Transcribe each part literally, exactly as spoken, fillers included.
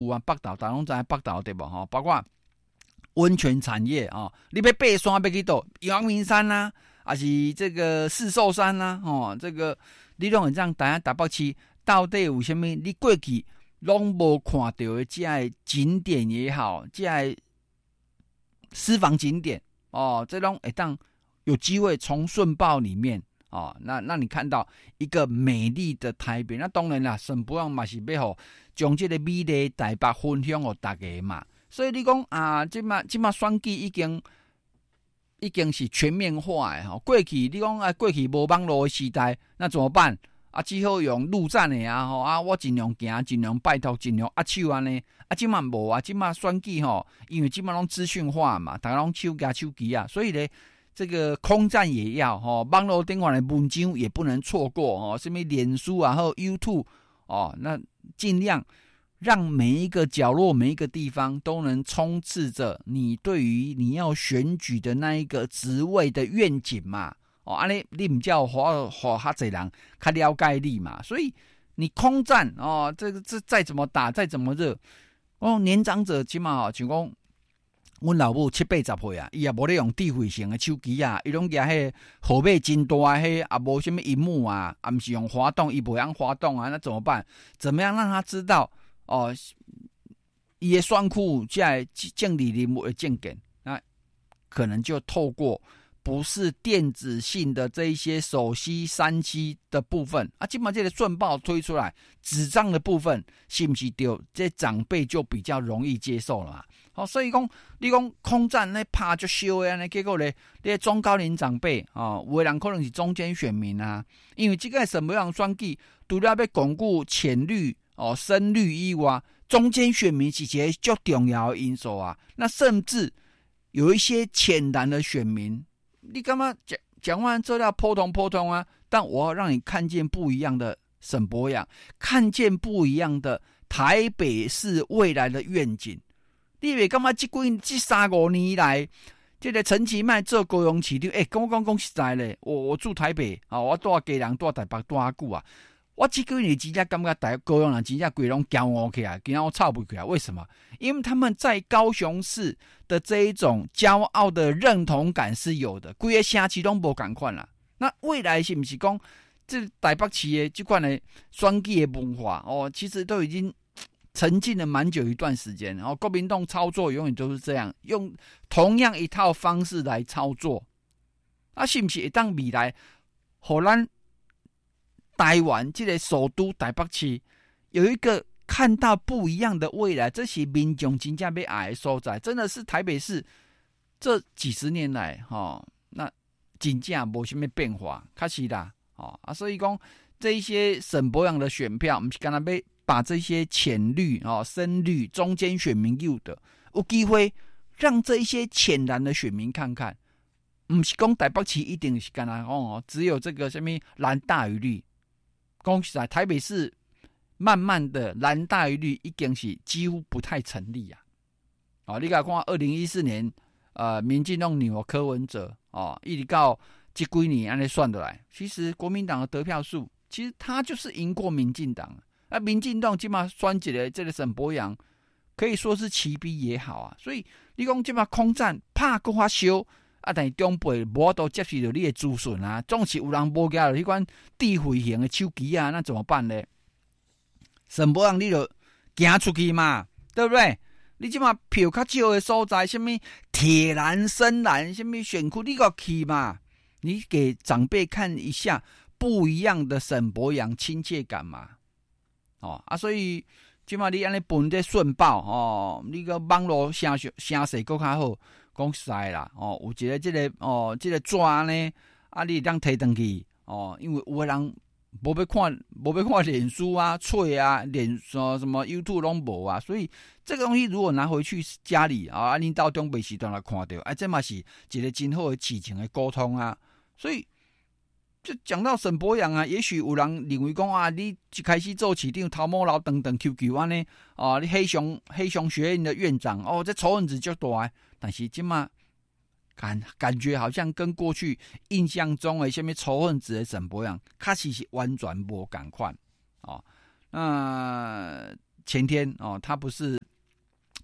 啊，北投大家拢知北投对无吼？包括温泉产业啊、哦，你要爬山要去倒阳明山啦、啊，还是这个四兽山啦、啊，哦，这个你拢会让大家台北市到底有啥物？你过去拢无看到的这些景点也好，这些私房景点哦，这种会当有机会从顺报里面哦，那那你看到一个美丽的台北，那当然啦，沈博阳嘛是要吼将这个美丽台北分享给大家嘛。所以你讲啊，即马即马选举已经已经是全面化的吼。过去你讲啊，过去无网络的时代，那怎么办？啊，只好用路战的啊吼啊，我尽量行，尽量拜托，尽量握手安尼。啊，即马无啊，即马选举吼，因为即马拢资讯化嘛，大家拢手举手机啊，所以咧，这个空战也要吼，网络顶上的文章也不能错过吼，什么脸书啊，还有 YouTube 哦，那尽量让每一个角落、每一个地方都能充斥着你对于你要选举的那一个职位的愿景嘛。哦，安尼你唔叫互互较侪人较了解你嘛，所以你空战哦，这个这再怎么打，再怎么热，哦，年长者起码哦，像讲阮老母七八十岁啊，伊也无咧用智慧型的手机啊，伊拢举迄号码真大迄，也无什么荧幕啊，也唔是用滑动，伊无样滑动啊，那怎么办？怎么样让他知道哦？伊的选区在政治人物的证件，那可能就透过不是电子性的这一些手机、三 C 的部分啊，基本上这个顺报推出来，纸张的部分是不是丢？这长辈就比较容易接受了嘛。好、哦，所以讲你讲空战那怕就烧的呢，结果咧，这中高龄长辈啊、哦，有的人可能是中间选民啊，因为这个什么样选举，除了要巩固浅绿哦、深绿以外，中间选民是一个最重要的因素啊。那甚至有一些浅蓝的选民。你干嘛讲讲完资料破通破通啊？但我要让你看见不一样的沈博阳，看见不一样的台北市未来的愿景。你以为干嘛？这几这三五年来，这个陈其迈做高雄市长，哎，跟我讲讲实在嘞，我我住台北啊，我住基隆，住台北，住阿久啊。我这几年真正感觉台高雄人真正规拢骄傲起来，今仔我吵不起来。为什么？因为他们在高雄市的这一种骄傲的认同感是有的，规个城市拢无同款啦。那未来是不是讲这台北市的这款的选举的文化哦，其实都已经沉浸了蛮久一段时间。然后国民党操作永远都是这样，用同样一套方式来操作。啊，是不是会当未来，互咱台湾这个首都台北市有一个看到不一样的未来，这是民众真正要爱的所在，真的是台北市这几十年来哈、哦，那真正没什么变化，确实啦，哦啊，所以讲这一些沈博阳的选票，不是干那要把这些浅绿哦、深绿、中间选民有的，有机会让这一些浅蓝的选民看看，不是讲台北市一定是干那哦，只有这个什么蓝大于绿。讲实在，台北市慢慢的蓝大于绿已经是几乎不太成立啊！哦，你看看二零一四年，呃，民进党牛柯文哲哦，一直到这几年安尼算得来，其实国民党的得票数，其实他就是赢过民进党啊。民进党今嘛选一个这个沈博阳，可以说是奇逼也好啊。所以你讲今嘛空战怕搁发烧。啊，但是长辈无都接受到你的资讯啊，总是有人无加了迄款智慧型的手机啊，那怎么办呢？沈博阳你就行出去嘛，对不对？你即马票较少的所在，什么铁蓝、深蓝，什么选区，你个去嘛？你给长辈看一下不一样的沈博阳亲切感嘛？哦啊，所以即马你安尼分这顺报哦，你个网络声声势更较好。讲实在啦，哦，有一个这个哦，这个纸呢，啊，你当摕回去哦，因为有的人无要看，无要看脸书啊、脆啊、脸什什么 YouTube 拢无啊，所以这个东西如果拿回去家里啊，恁到中北时段来看到，哎、啊，这嘛是一个真好的事情的沟通啊，所以就讲到沈博阳啊，也许有人认为讲啊，你一开始做市长头毛老长长 Q Q 安尼啊，你黑熊黑熊学院的院长哦，这仇恨值就大的。但是今嘛感感觉好像跟过去印象中的什么仇恨值的沈博阳，确实是完全不同款哦。那前天哦，他不是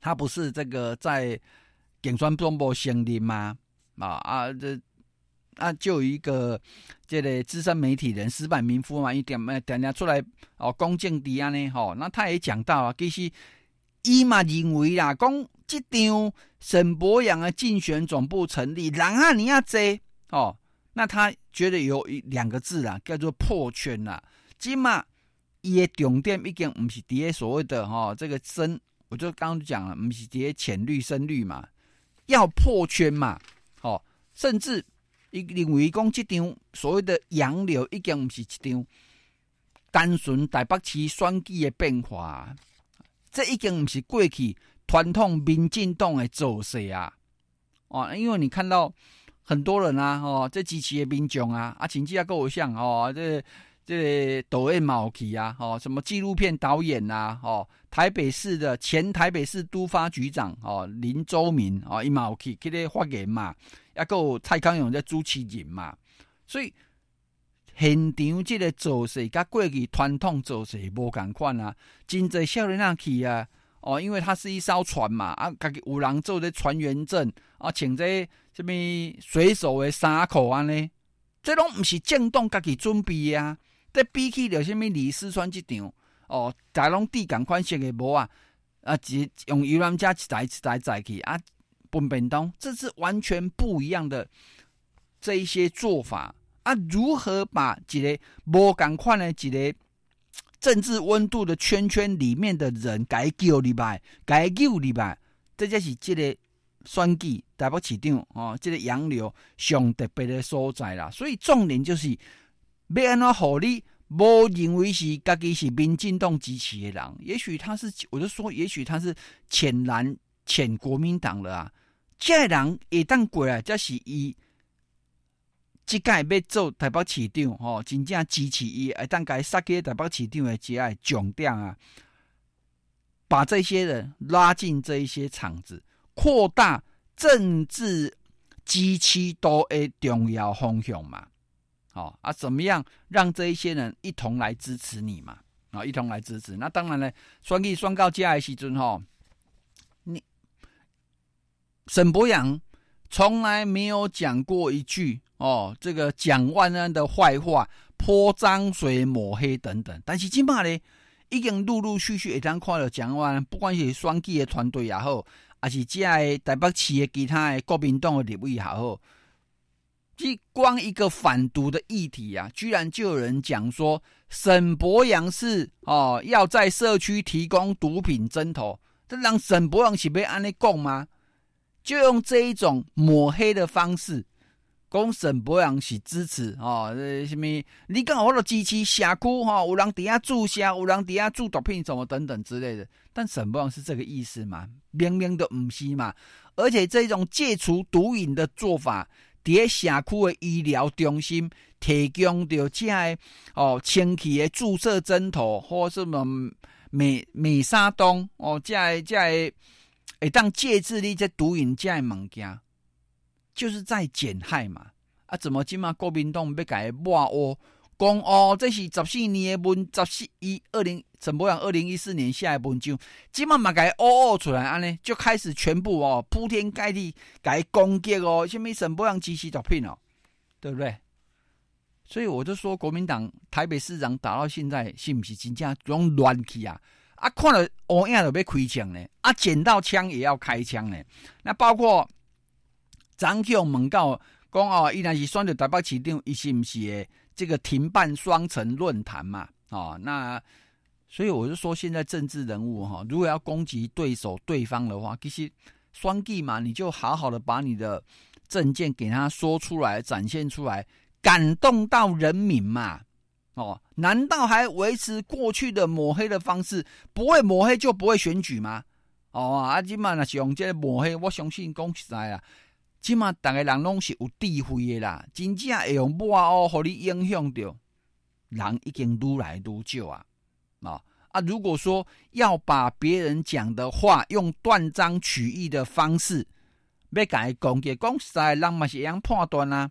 他不是这个在竞选总部成立吗？啊啊，这啊就有一个这个资深媒体人石板民夫嘛，一点点点出来哦，公正敌安呢，吼，那他也讲到啊，其实伊嘛认为啦，讲这场沈伯洋的竞选总部成立，人啊你要多哦，那他觉得有两个字啦，叫做破圈啦。今嘛伊的重点已经不是伫个所谓的哈、哦、这个深，我就刚刚讲了，不是伫个浅绿深绿嘛，要破圈嘛，哦，甚至伊认为讲这场所谓的洋流已经不是一场单纯台北市选举的变化，这已经不是过去传统民进党的做势啊，哦，因为你看到很多人啊，哦，这支持的民众啊，啊，甚至啊，跟我像哦，这。这抖音嘛有去啊，哦，什么纪录片导演呐、啊，哦，台北市的前台北市都发局长哦林周明哦，伊嘛有去去咧发言嘛，也还有蔡康永在主持人嘛，所以现场这个做势甲过去传统做势无同款啊，真侪少年仔去啊，哦，因为它是一艘船嘛，啊，家己有人做咧船员证啊，穿这什么水手的衫裤安尼，这拢不是政党家己准备的啊。这比起了什么李四川这场哦，大拢地同款式的无啊，啊，只用游览车一台一台载去啊，分便当，这是完全不一样的这一些做法啊。如何把一个无同款的一个政治温度的圈圈里面的人改叫入来，改救入来，这才是这个选举台北市长哦，这个洋流上特别的所在啦。所以重点就是。要安怎互你无认为是家己是民进党支持的人，也许他是，我就说，也许他是浅蓝浅国民党了啊。这个人会当过来，才是伊这届要做台北市长吼，真正支持伊，会当该杀去台北市长的这个重点啊，把这些人拉进这一些场子，扩大政治支持度的重要方向嘛。哦啊，怎么样让这一些人一同来支持你嘛？啊、哦，一同来支持。那当然呢，选举选到这的时阵吼，你沈伯洋从来没有讲过一句哦，这个蒋万安的坏话，泼脏水、抹黑等等。但是今嘛呢，已经陆陆续续会当看到蒋万安，不管是选举的团队也好，还是这个台北市的其他的国民党的立委也好。即光一个反毒的议题啊，居然就有人讲说沈伯洋是哦要在社区提供毒品针头，这让沈伯洋是要安尼讲吗？就用这一种抹黑的方式，讲沈伯洋是支持哦，什么？你讲我都支持社区哈，有人底下注射，有人底下注毒品什么等等之类的。但沈伯洋是这个意思吗？明明都不是嘛！而且这种戒除毒瘾的做法。在社区的医疗中心提供到这些哦清气的注射针头或什么美美沙酮哦，这些这些会当戒治你这毒瘾这些物件，就是在减害嘛。啊，怎么今嘛国民党要改抹黑，讲哦这是十四年的文，十四一二零沈伯洋二零一四年下的文章，今嘛嘛改哦哦出来，安尼就开始全部哦铺天盖地改攻击哦，什么沈伯洋支持毒品哦，对不对？所以我就说，国民党台北市长打到现在，是不是真正用乱去啊？啊，看了乌影就要开枪呢，啊，捡到枪也要开枪呢。那包括张向问到讲哦，伊若是选到台北市长，伊是不是的这个停办双城论坛嘛？哦，那。所以我就说，现在政治人物哈，如果要攻击对手对方的话，其实选举嘛，你就好好的把你的政见给他说出来、展现出来，感动到人民嘛。哦，难道还维持过去的抹黑的方式？不会抹黑就不会选举吗？哦啊，今嘛那是用这个抹黑，我相信讲实在啦，今嘛大家人拢是有智慧的啦，真正会用抹黑，互你影响到人已经愈来愈少啊。啊、哦、啊！如果说要把别人讲的话用断章取义的方式，要改攻击，讲实在人嘛是一样判断啊。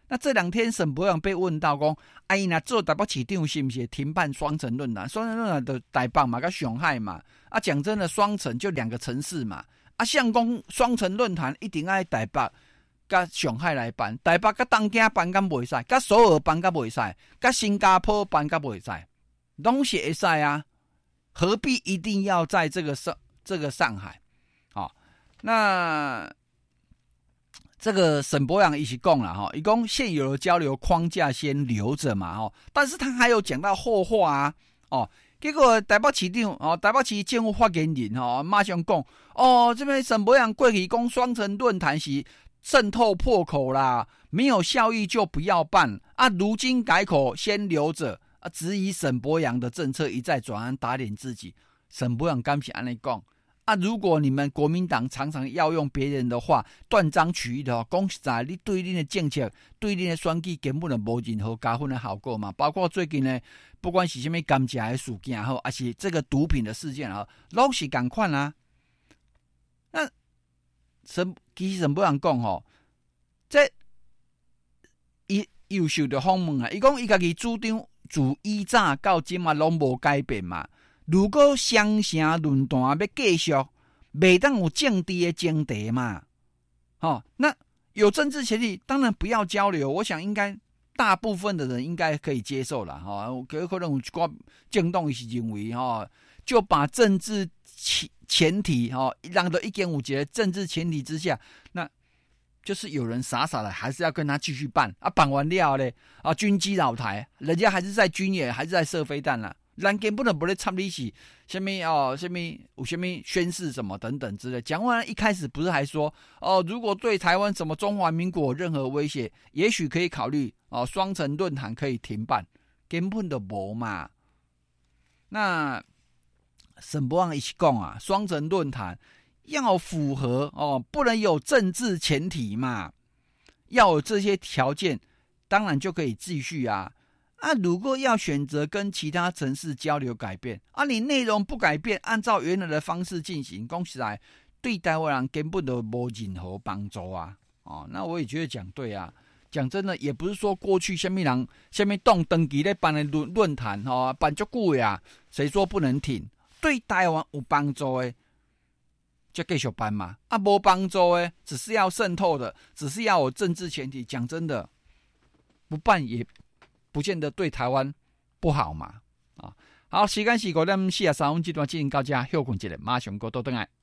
那这两天沈伯洋被问到说，哎呀，做台北市长是不是停办双城论坛？双城论坛的台北嘛，跟上海嘛，啊，讲真的，双城就两个城市嘛，啊，像讲双城论坛一定要台北跟上海来办，台北跟东京办敢袂使，跟首尔办敢袂使，跟新加坡办敢袂使，拢是会使啊，何必一定要在这个上这个上海？好、哦，那。这个沈伯洋一起讲了哈，一共现有的交流框架先留着嘛哈，但是他还有讲到后话啊哦，结果台北市长哦，台北市政府发言人哦，马上讲哦，这边沈伯洋过去讲双城论坛是渗透破口啦，没有效益就不要办啊，如今改口先留着啊，质疑沈伯洋的政策一再转弯，打脸自己。沈伯洋敢是安尼讲？啊！如果你们国民党常常要用别人的话断章取义的话，讲实在，你对你的政策、对你的选举根本就无任何加分的效果嘛。包括最近呢，不管是什么甘蔗的事件好，还是这个毒品的事件好，拢是同款啊。那沈其实沈伯洋讲吼，这伊优秀的访问啊，伊讲伊家己主张自以早到今嘛拢无改变嘛。如果双城论坛要继续，袂当有政治的前提嘛？哦，那有政治前提，当然不要交流。我想应该大部分的人应该可以接受啦。哈、哦，可能有一寡政党是认为哈、哦，就把政治前前提哈、哦，让到一点五节政治前提之下，那就是有人傻傻的还是要跟他继续办啊，办完了嘞啊，军机扰台，人家还是在军演，还是在射飞弹啦。咱根本不能插你是什么哦，什么有什么宣誓什么等等之类。蒋万安一开始不是还说哦，如果对台湾什么中华民国有任何威胁，也许可以考虑哦，双城论坛可以停办，根本就无嘛。那沈伯洋一起讲啊，双城论坛要符合哦，不能有政治前提嘛，要有这些条件，当然就可以继续啊。啊，如果要选择跟其他城市交流改变，啊，你内容不改变，按照原来的方式进行，讲实在，对台湾人根本都没任何帮助啊！哦，那我也觉得讲对啊，讲真的，也不是说过去什么人、什么动登记咧办的论论坛哦，办足久呀，谁说不能停？对台湾有帮助的，就继续办嘛。啊，没帮助的，只是要渗透的，只是要有政治前提。讲真的，不办也。不见得对台湾不好嘛，啊，好，时间是五点四十三分，这段进行到这，休困一下，马上过倒转来。